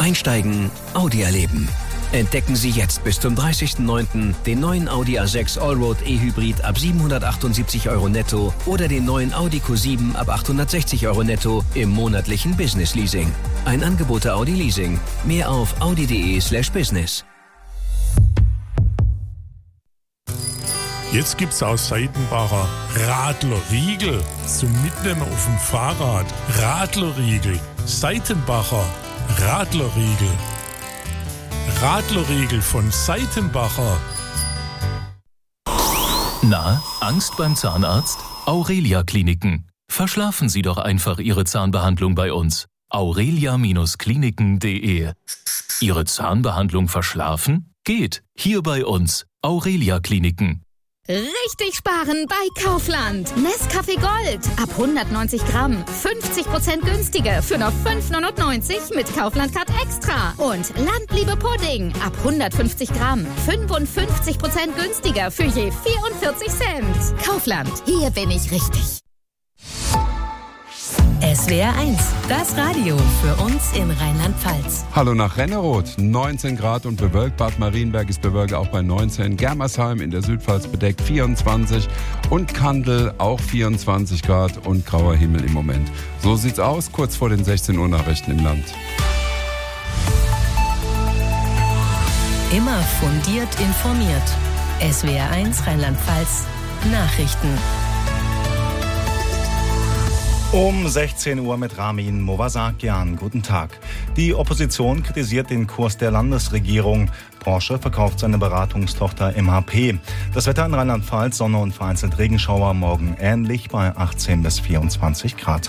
Einsteigen, Audi erleben. Entdecken Sie jetzt bis zum 30.09. den neuen Audi A6 Allroad E-Hybrid ab 778 € netto oder den neuen Audi Q7 ab 860 € netto im monatlichen Business Leasing. Ein Angebot der Audi Leasing. Mehr auf audi.de/business. Jetzt gibt's aus Seitenbacher Radlerriegel zum Mitnehmen auf dem Fahrrad. Radlerriegel, Seitenbacher Radlerriegel. Radlerriegel von Seitenbacher. Na, Angst beim Zahnarzt? Aurelia Kliniken. Verschlafen Sie doch einfach Ihre Zahnbehandlung bei uns. aurelia-kliniken.de. Ihre Zahnbehandlung verschlafen? Geht. Hier bei uns. Aurelia Kliniken. Richtig sparen bei Kaufland. Nescafé Gold. Ab 190 Gramm. 50% günstiger für nur 5,99 mit Kaufland-Card Extra. Und Landliebe Pudding. Ab 150 Gramm. 55% günstiger für je 44 Cent. Kaufland. Hier bin ich richtig. SWR 1, das Radio für uns in Rheinland-Pfalz. Hallo nach Renneroth, 19 Grad und bewölkt. Bad Marienberg ist bewölkt auch bei 19. Germersheim in der Südpfalz bedeckt 24 und Kandel auch 24 Grad und grauer Himmel im Moment. So sieht's aus, kurz vor den 16 Uhr Nachrichten im Land. Immer fundiert informiert. SWR 1 Rheinland-Pfalz Nachrichten. Um 16 Uhr mit Ramin Movasakian. Guten Tag. Die Opposition kritisiert den Kurs der Landesregierung. Porsche verkauft seine Beratungstochter MHP. Das Wetter in Rheinland-Pfalz, Sonne und vereinzelt Regenschauer, morgen ähnlich bei 18 bis 24 Grad.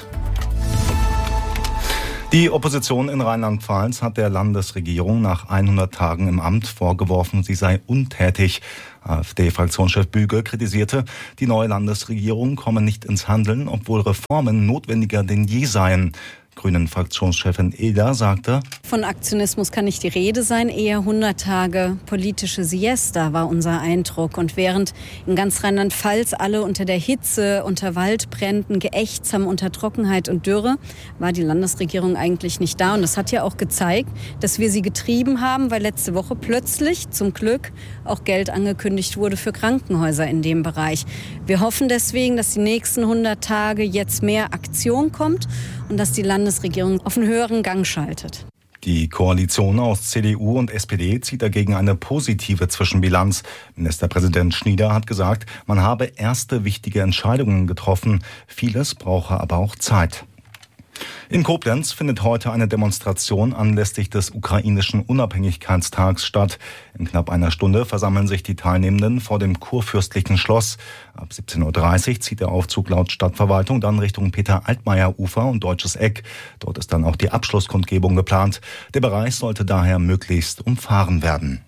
Die Opposition in Rheinland-Pfalz hat der Landesregierung nach 100 Tagen im Amt vorgeworfen, sie sei untätig. AfD-Fraktionschef Büge kritisierte, die neue Landesregierung komme nicht ins Handeln, obwohl Reformen notwendiger denn je seien. Grünen-Fraktionschefin Eder sagte: Von Aktionismus kann nicht die Rede sein, eher 100 Tage politische Siesta war unser Eindruck. Und während in ganz Rheinland-Pfalz alle unter der Hitze, unter Waldbränden geächzt haben, unter Trockenheit und Dürre, war die Landesregierung eigentlich nicht da. Und das hat ja auch gezeigt, dass wir sie getrieben haben, weil letzte Woche plötzlich zum Glück auch Geld angekündigt wurde für Krankenhäuser in dem Bereich. Wir hoffen deswegen, dass die nächsten 100 Tage jetzt mehr Aktion kommt und dass die Landesregierung auf einen höheren Gang schaltet. Die Koalition aus CDU und SPD zieht dagegen eine positive Zwischenbilanz. Ministerpräsident Schnieder hat gesagt, man habe erste wichtige Entscheidungen getroffen. Vieles brauche aber auch Zeit. In Koblenz findet heute eine Demonstration anlässlich des ukrainischen Unabhängigkeitstags statt. In knapp einer Stunde versammeln sich die Teilnehmenden vor dem kurfürstlichen Schloss. Ab 17.30 Uhr zieht der Aufzug laut Stadtverwaltung dann Richtung Peter-Altmaier-Ufer und Deutsches Eck. Dort ist dann auch die Abschlusskundgebung geplant. Der Bereich sollte daher möglichst umfahren werden.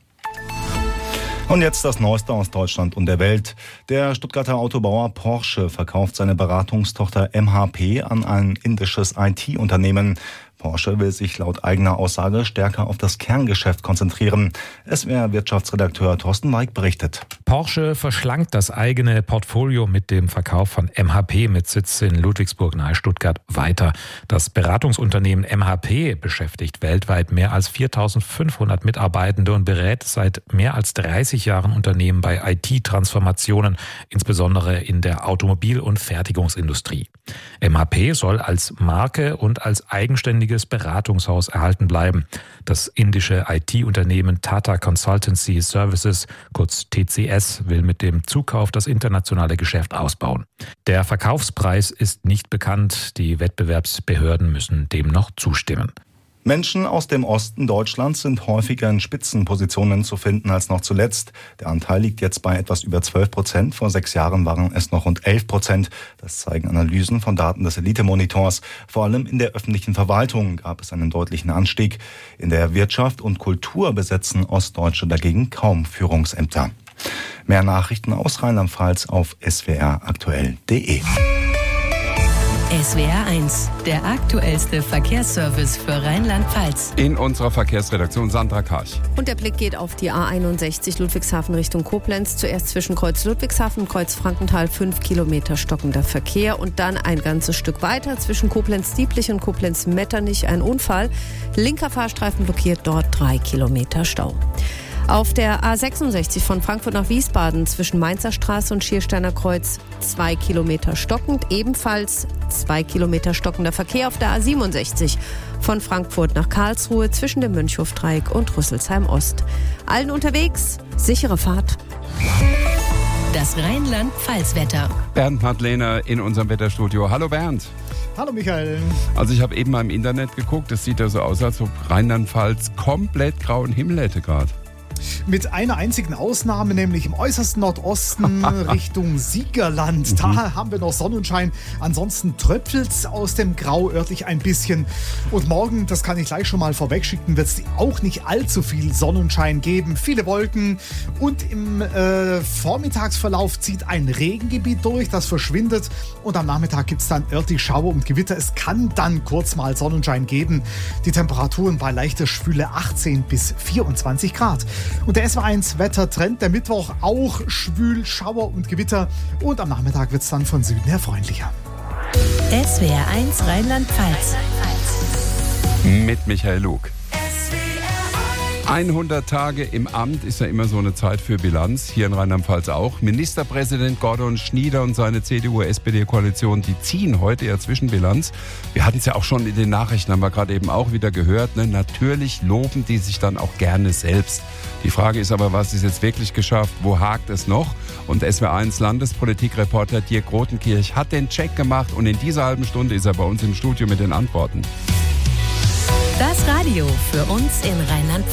Und jetzt das Neueste aus Deutschland und der Welt. Der Stuttgarter Autobauer Porsche verkauft seine Beratungstochter MHP an ein indisches IT-Unternehmen. Porsche will sich laut eigener Aussage stärker auf das Kerngeschäft konzentrieren. SWR-Wirtschaftsredakteur Thorsten Weig berichtet. Porsche verschlankt das eigene Portfolio mit dem Verkauf von MHP mit Sitz in Ludwigsburg nahe Stuttgart weiter. Das Beratungsunternehmen MHP beschäftigt weltweit mehr als 4.500 Mitarbeitende und berät seit mehr als 30 Jahren Unternehmen bei IT-Transformationen, insbesondere in der Automobil- und Fertigungsindustrie. MHP soll als Marke und als eigenständiges Beratungshaus erhalten bleiben. Das indische IT-Unternehmen Tata Consultancy Services, kurz TCS, will mit dem Zukauf das internationale Geschäft ausbauen. Der Verkaufspreis ist nicht bekannt. Die Wettbewerbsbehörden müssen dem noch zustimmen. Menschen aus dem Osten Deutschlands sind häufiger in Spitzenpositionen zu finden als noch zuletzt. Der Anteil liegt jetzt bei etwas über 12%. Vor 6 Jahren waren es noch rund 11%. Das zeigen Analysen von Daten des Elite-Monitors. Vor allem in der öffentlichen Verwaltung gab es einen deutlichen Anstieg. In der Wirtschaft und Kultur besetzen Ostdeutsche dagegen kaum Führungsämter. Mehr Nachrichten aus Rheinland-Pfalz auf swraktuell.de. SWR 1, der aktuellste Verkehrsservice für Rheinland-Pfalz. In unserer Verkehrsredaktion Sandra Karch. Und der Blick geht auf die A61 Ludwigshafen Richtung Koblenz. Zuerst zwischen Kreuz Ludwigshafen und Kreuz Frankenthal 5 Kilometer stockender Verkehr. Und dann ein ganzes Stück weiter zwischen Koblenz-Dieblich und Koblenz-Metternich ein Unfall. Linker Fahrstreifen blockiert dort 3 Kilometer Stau. Auf der A66 von Frankfurt nach Wiesbaden zwischen Mainzer Straße und Schiersteiner Kreuz 2 Kilometer stockend. Ebenfalls 2 Kilometer stockender Verkehr auf der A67 von Frankfurt nach Karlsruhe zwischen dem Mönchhofdreieck und Rüsselsheim Ost. Allen unterwegs, sichere Fahrt. Das Rheinland-Pfalz-Wetter. Bernd Madlener in unserem Wetterstudio. Hallo Bernd. Hallo Michael. Also ich habe eben mal im Internet geguckt. Es sieht ja so aus, als ob Rheinland-Pfalz komplett grauen Himmel hätte gerade. Mit einer einzigen Ausnahme, nämlich im äußersten Nordosten Richtung Siegerland. Da haben wir noch Sonnenschein. Ansonsten tröpfelt's aus dem Grau örtlich ein bisschen. Und morgen, das kann ich gleich schon mal vorwegschicken, wird es auch nicht allzu viel Sonnenschein geben. Viele Wolken und im Vormittagsverlauf zieht ein Regengebiet durch, das verschwindet. Und am Nachmittag gibt es dann örtlich Schauer und Gewitter. Es kann dann kurz mal Sonnenschein geben. Die Temperaturen bei leichter Schwüle 18 bis 24 Grad. Und der SW1 Wettertrend, der Mittwoch auch schwül, Schauer und Gewitter. Und am Nachmittag wird es dann von Süden her freundlicher. SWR 1 Rheinland-Pfalz. Mit Michael Lug. 100 Tage im Amt ist ja immer so eine Zeit für Bilanz, hier in Rheinland-Pfalz auch. Ministerpräsident Gordon Schnieder und seine CDU-SPD-Koalition, die ziehen heute ja Zwischenbilanz. Wir hatten es ja auch schon in den Nachrichten, haben wir gerade eben auch wieder gehört. Ne? Natürlich loben die sich dann auch gerne selbst. Die Frage ist aber, was ist jetzt wirklich geschafft? Wo hakt es noch? Und SWR1 Landespolitikreporter Dirk Rothenkirch hat den Check gemacht und in dieser halben Stunde ist er bei uns im Studio mit den Antworten. Das Radio für uns in Rheinland-Pfalz.